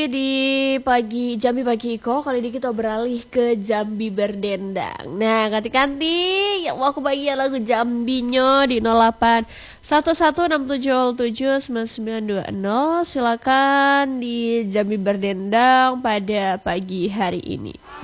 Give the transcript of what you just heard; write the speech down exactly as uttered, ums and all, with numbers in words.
Di pagi Jambi Pagi Iko, kali ini kita beralih ke Jambi Berdendang. Nah, ganti-ganti yang mau aku bagi lagu Jambinya di nol delapan satu satu enam tujuh tujuh sembilan sembilan dua nol. Silakan di Jambi Berdendang pada pagi hari ini.